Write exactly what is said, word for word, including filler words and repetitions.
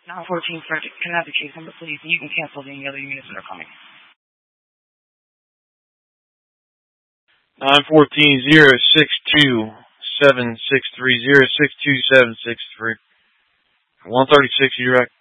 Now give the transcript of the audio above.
nine fourteen Frederick, can I have the case number, please? And you can cancel any other units that are coming. nine fourteen zero six two seven six three zero six two seven six three. one thirty-six, you direct.